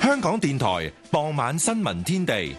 香港電台傍晚新聞天地。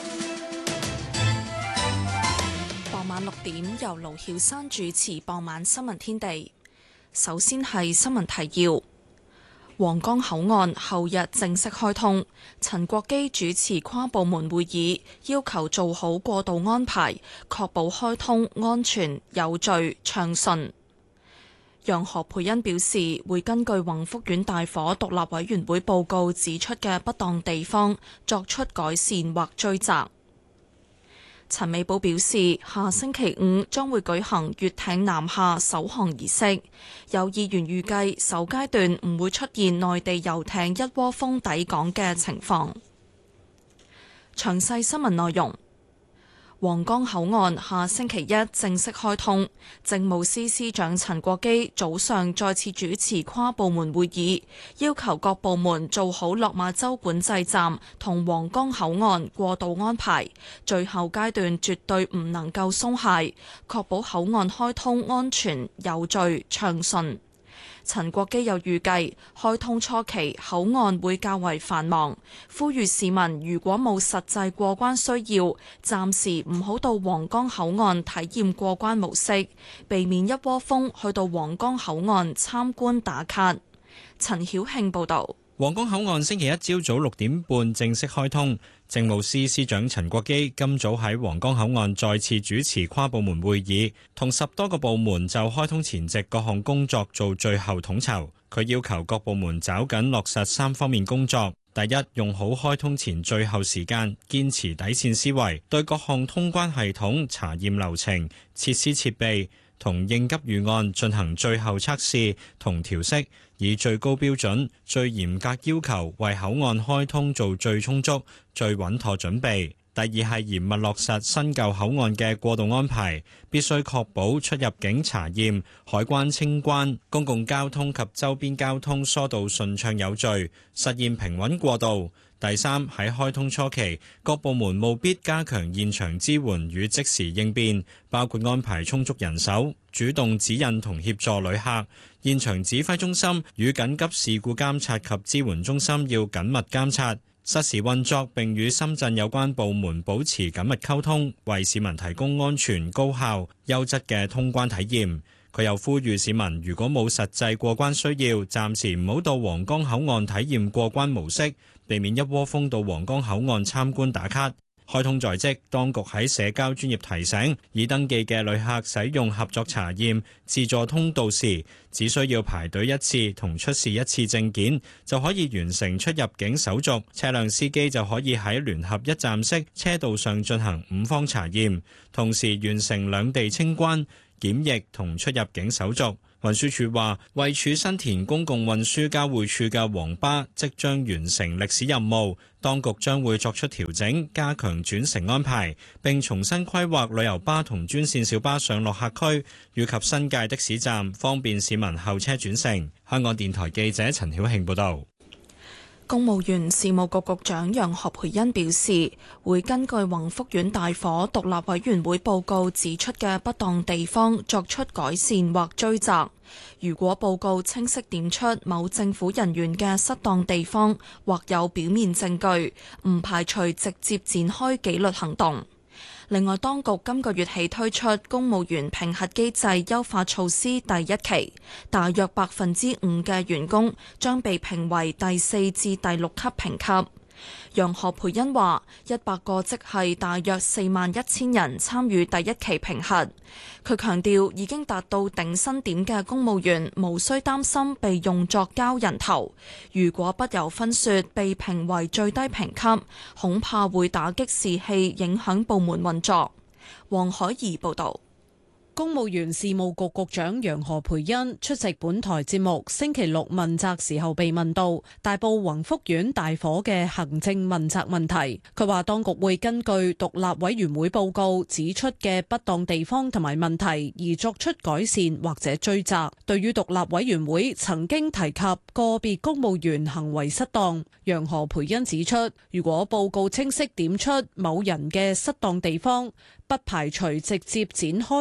傍晚6點由盧曉珊主持傍晚新聞天地。首先係新聞提要：皇崗口岸後日正式開通，陳國基主持跨部門會議，要求做好過渡安排，確保開通安全、有序、暢順。楊何蓓茵表示，會根據宏福苑大火獨立委員會報告指出嘅不當地方，作出改善或追責。陳美寶表示，下星期5將會舉行粵艇南下首航儀式，有議員預計首階段唔會出現內地遊艇一窩蜂抵港嘅情況。詳細新聞內容。皇崗口岸下星期1正式開通，政務司司長陳國基早上再次主持跨部門會議，要求各部門做好落馬洲管制站同皇崗口岸過渡安排，最後階段絕對唔能夠鬆懈，確保口岸開通安全、有序、暢順。陳國基又預計開通初期口岸會較為繁忙，呼籲市民如果冇實際過關需要，暫時唔好到皇崗口岸體驗過關模式，避免一窩蜂去到皇崗口岸參觀打卡。陳曉慶報導。 皇崗口岸星期一朝早6點半正式開通，政務司司長陳國基今早喺皇崗口岸再次主持跨部門會議，同10多個部門就開通前夕各項工作做最後統籌。佢要求各部門抓緊落實3方面工作：第一，用好開通前最後時間，堅持底線思維，對各項通關系統、查驗流程、設施設備同應急預案進行最後測試同調適，以最高標準、最嚴格要求為口岸開通做最充足、最穩妥準備。第二係嚴密落實新舊口岸嘅過渡安排，必須確保出入境查驗、海關清關、公共交通及周邊交通疏導順暢有序，實現平穩過渡。第三，喺開通初期，各部門務必加強現場支援與即時應變，包括安排充足人手，主動指引同協助旅客。現場指揮中心與緊急事故監察及支援中心要緊密監察，實時運作，並與深圳有關部門保持緊密溝通，為市民提供安全、高效、優質嘅通關體驗。佢又呼籲市民，如果冇實際過關需要，暫時唔好到皇崗口岸體驗過關模式，避免一窩蜂到皇崗口岸參觀打卡。開通在即，當局喺社交專頁提醒，已登記嘅旅客使用合作查驗自助通道時，只需要排隊1次同出示1次證件，就可以完成出入境手續。車輛司機就可以喺聯合一站式車道上進行5方查驗，同時完成兩地清關、檢疫同出入境手續。運輸署話，位處新田公共運輸交匯處嘅黃巴即將完成歷史任務，當局將會作出調整，加強轉乘安排，並重新規劃旅遊巴同專線小巴上落客區，以及新界的士站，方便市民候車轉乘。香港電台記者陳曉慶報導。 公務員事務局局長楊何蓓茵表示，會根據宏福苑大火獨立委員會報告指出嘅不當地方作出改善或追責。如果報告清晰點出某政府人員嘅失當地方，或有表面證據，唔排除直接展開紀律行動。另外，當局今個月起推出公務員評核機制優化措施第1期，大約5%嘅員工將被評為第4至第6級評級。楊何蓓茵話：100個職系大約41000人參與第1期評核。佢強調，已經達到頂薪點嘅公務員無需擔心被用作交人頭。如果不由分說被評為最低評級，恐怕會打擊士氣，影響部門運作。黃海怡報導。 公務員事務局局長楊何蓓茵出席本台節目星期六問責時候被問到大埔宏福苑大火嘅行政問責問題，佢話當局會根據獨立委員會報告指出嘅不當地方同埋問題而作出改善或者追責。對於獨立委員會曾經提及個別公務員行為失當，楊何蓓茵指出，如果報告清晰點出某人嘅失當地方，不排除直接展開紀律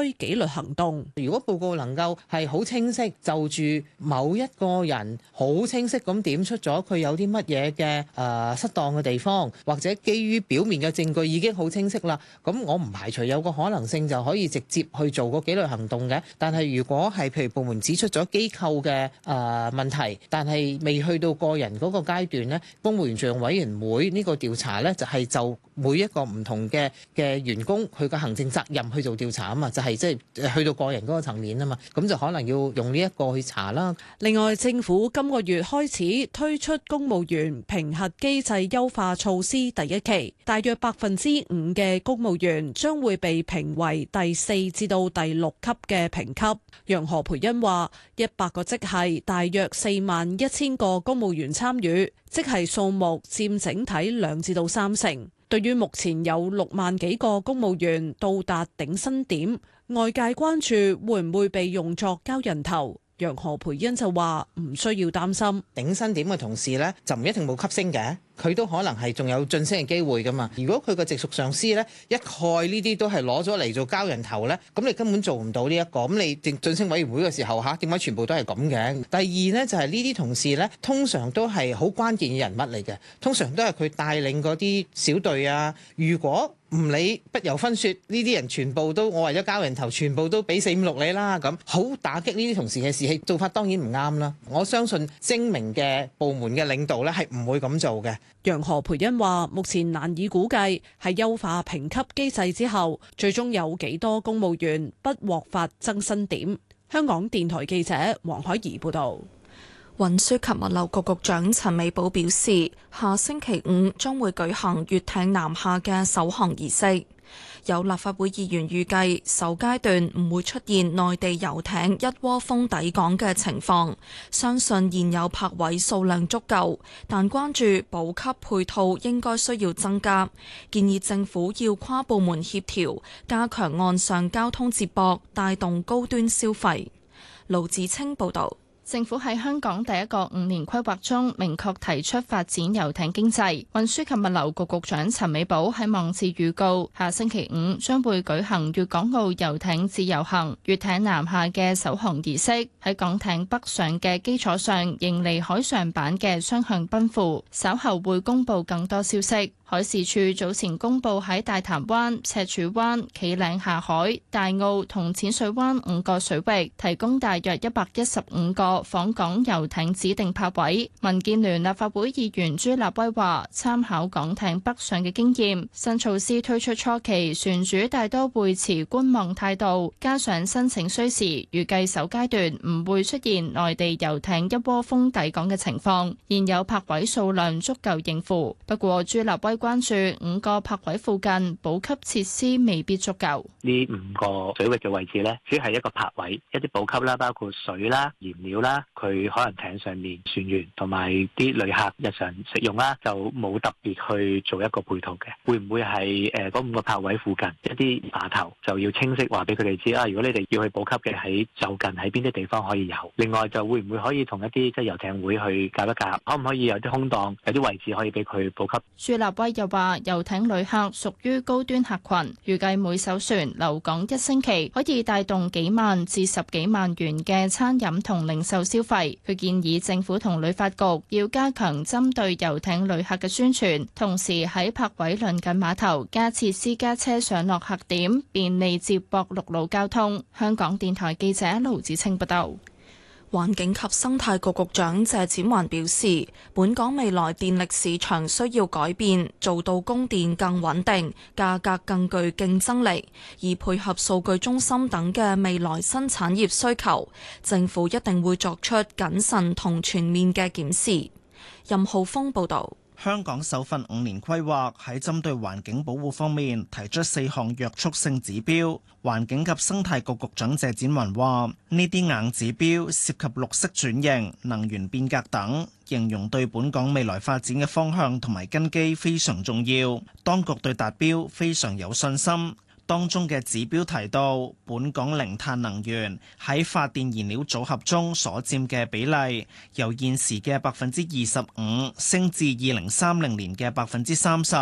行動。 如果報告能夠係好清晰，就住某一個人好清晰咁點出咗佢有啲乜嘢嘅失當嘅地方，或者基於表面嘅證據已經好清晰啦，咁我唔排除有個可能性就可以直接去做個紀律行動嘅。但係如果係譬如部門指出咗機構嘅問題，但係未去到個人嗰個階段呢，公務員敘用委員會呢個調查呢，就係就每一個唔同嘅員工佢嘅行政責任去做調查啊嘛，就係即係去到個人嗰個層面啊嘛，咁就可能要用呢一個去查啦。 另外，政府今個月開始推出公務員評核機制優化措施第一期，大約5%嘅公務員將會被評為第4至到第6級嘅評級。楊何培恩話：100個職系，大約41000個公務員參與，職系數目佔整體2至到3成。對於目前有6萬幾個公務員到達頂薪點，外界關注會唔會被用作交人頭。楊何培恩就話唔需要擔心， 頂薪點嘅同事呢，就唔一定冇級升嘅，佢都可能係仲有晉升嘅機會噶嘛。如果佢個直屬上司呢，一概呢啲都係攞咗嚟做交人頭呢，咁你根本做唔到呢一個。咁你晉升委員會嘅時候點解全部都係咁嘅？第二呢，就係呢啲同事呢，通常都係好關鍵嘅人物嚟嘅，通常都係佢帶領嗰啲小隊啊。如果唔理不由分說，呢啲人全部都我為咗交人頭，全部都俾4、5、6你啦，咁好打擊呢啲同事嘅士氣，做法當然唔啱啦。我相信精明嘅部門嘅領導呢係唔會咁做嘅。 楊何培恩話：目前難以估計喺優化評級機制之後，最終有幾多公務員不獲發增薪點。香港電台記者黃海怡報導。 運輸及物流局局長陳美寶表示，下星期5將會舉行閱艇南下嘅首航儀式。有立法會議員預計首階段唔會出現內地遊艇一窩蜂抵港嘅情況，相信現有泊位數量足夠，但關注補給配套應該需要增加，建議政府要跨部門協調，加強岸上交通接駁，帶動高端消費。盧子清報導。 政府喺香港第一個5年規劃中明確提出發展遊艇經濟。運輸及物流局局長陳美寶喺網誌預告，下星期5將會舉行粵港澳遊艇自由行閱艇南下嘅首航儀式，喺港艇北上嘅基礎上迎嚟海上版嘅雙向奔赴。稍後會公布更多消息。海事處早前公布喺大潭灣、赤柱灣、企嶺下海、大澳同淺水灣5個水域提供大約115個訪港遊艇指定泊位。民建聯立法會議員朱立威話：參考港艇北上嘅經驗，新措施推出初期，船主大多會持觀望態度，加上申請需時，預計首階段唔會出現內地遊艇一窩蜂抵港嘅情況，現有泊位數量足夠應付。不過朱立威關注5個泊位附近補給設施未必足夠。 呢5個水域嘅位置呢，只係一個泊位，一啲補給啦，包括水啦、燃料啦，佢可能艇上面船員同埋啲旅客日常食用啦，就冇特別去做一個配套嘅。會唔會係嗰5個泊位附近一啲碼頭就要清晰話俾佢哋知啊？如果你哋要去補給嘅喺就近喺邊啲地方可以有。另外就會唔會可以同一啲即係遊艇會去夾一夾，可唔可以有啲空檔，有啲位置可以俾佢補給？ 朱立威又話遊艇旅客屬於高端客群，預計每艘船留港1星期可以帶動幾萬至10幾萬元嘅餐飲同零售消費。佢建議政府同旅發局要加強針對遊艇旅客嘅宣傳，同時喺泊位鄰近碼頭加設私家車上落客點，便利接駁陸路交通。香港電台記者盧子清報道。 環境及生態局局長謝展寰表示，本港未來電力市場需要改變，做到供電更穩定、價格更具競爭力，以配合數據中心等嘅未來新產業需求，政府一定會作出謹慎同全面嘅檢視。任浩峰報導。 香港首份5年規劃喺針對環境保護方面提出4項約束性指標。環境及生態局局長謝展寰話：呢啲硬指標涉及綠色轉型、能源變革等，形容對本港未來發展嘅方向同埋根基非常重要。當局對達標非常有信心。當中嘅指標提到，本港零碳能源喺發電燃料組合中所佔嘅比例，由現時嘅25%升至2030年嘅30%。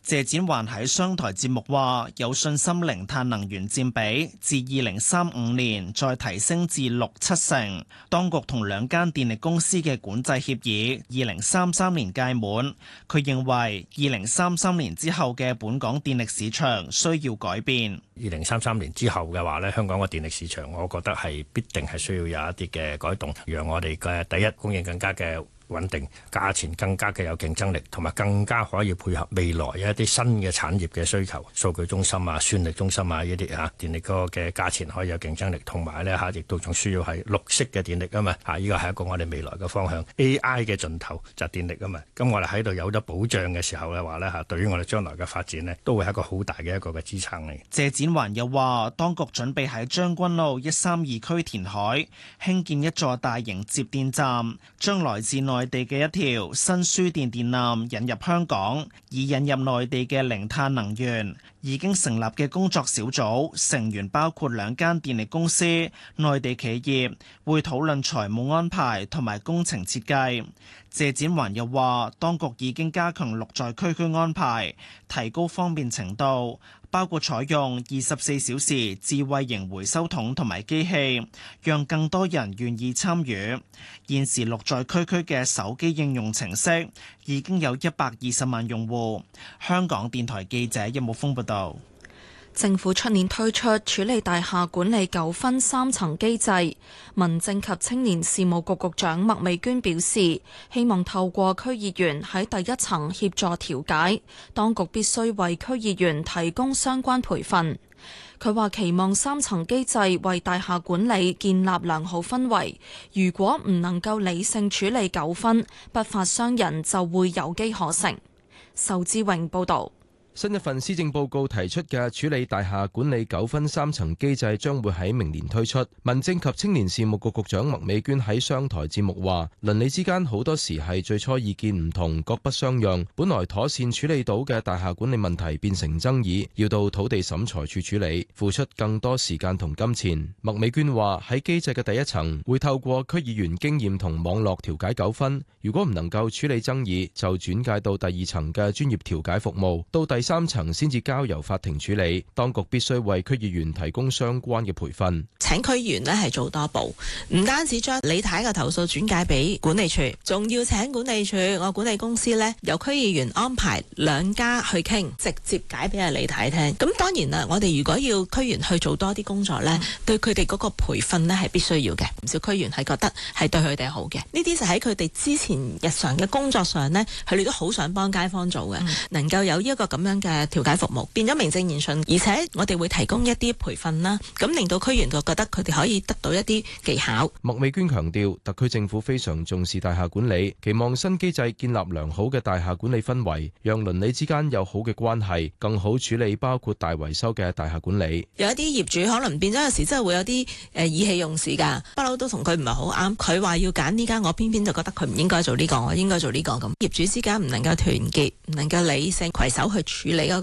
謝展寰喺商台節目話，有信心零碳能源佔比至2035年再提升至6-7成。當局同兩間電力公司嘅管制協議2033年屆滿。佢認為2033年之後嘅本港電力市場需要改變。 2033年之後嘅話呢，香港嘅電力市場，我覺得係必定係需要有一啲嘅改動，讓我哋嘅第一供應更加嘅穩定，價錢更加嘅有競爭力，同埋更加可以配合未來一啲新嘅產業嘅需求，數據中心啊、算力中心啊呢啲電力嗰個嘅價錢可以有競爭力，同埋呢亦都仲需要係綠色嘅電力啊嘛呢個係一個我哋未來嘅方向。AI 嘅盡頭就係電力啊嘛，咁我哋喺度有咗保障嘅時候嘅話呢對於我哋將來嘅發展呢，都會係一個好大嘅一個嘅支撐嚟。 謝展寰又話，當局準備喺將軍澳132區填海興建一座大型接電站，將來自內地嘅一條新輸電電纜引入香港，以引入內地嘅零碳能源。已經成立嘅工作小組成員包括兩間電力公司、內地企業，會討論財務安排同埋工程設計。謝展寰又話，當局已經加強綠在區區安排，提高方便程度，包括採用24小時智慧型回收桶同埋機器，讓更多人願意參與。現時綠在區區嘅手機應用程式已經有120萬用戶。香港電台記者任木峰報道。 政府出年推出處理大廈管理糾紛3層機制，民政及青年事務局局長麥美娟表示，希望透過區議員喺第一層協助調解，當局必須為區議員提供相關培訓。佢話期望3層機制為大廈管理建立良好氛圍，如果唔能夠理性處理糾紛，不法商人就會有機可乘。仇志榮報導。 新一份施政報告提出嘅處理大廈管理糾紛3層機制將會喺明年推出。民政及青年事務局局長麥美娟喺商台節目話，鄰里之間好多時係最初意見唔同，各不相讓，本來妥善處理到嘅大廈管理問題變成爭議，要到土地審裁處處理，付出更多時間同金錢。麥美娟話，喺機制嘅第一層會透過區議員經驗同網絡調解糾紛，如果唔能夠處理爭議，就轉介到第2層嘅專業調解服務，到第3層先至交由法庭處理。當局必須為區議員提供相關嘅培訓。 請區議員呢係做多步，唔單止將李太嘅投訴轉介俾管理處，仲要請管理處我管理公司呢由區議員安排2家去傾，直接解俾阿李太聽。咁當然啦，我哋如果要區議員去做多啲工作呢，對佢哋嗰個培訓呢係必須要嘅。唔少區議員係覺得係對佢哋好嘅。呢啲就喺佢哋之前日常嘅工作上呢，佢哋都好想幫街坊做嘅，能夠有呢一個咁樣嘅調解服務變咗名正言順，而且我哋會提供一啲培訓啦，咁令到區員就覺得佢哋可以得到一啲技巧。 麥美娟強調，特區政府非常重視大廈管理，期望新機制建立良好嘅大廈管理氛圍，讓鄰里之間有好嘅關係，更好處理包括大維修嘅大廈管理。 有一啲業主可能變咗有時真係會有啲意氣用事㗎，不嬲都同佢唔係好啱。佢話要揀呢間，我偏偏就覺得佢唔應該做呢個，我應該做呢個咁。業主之間唔能夠團結，唔能夠理性攜手去處理嗰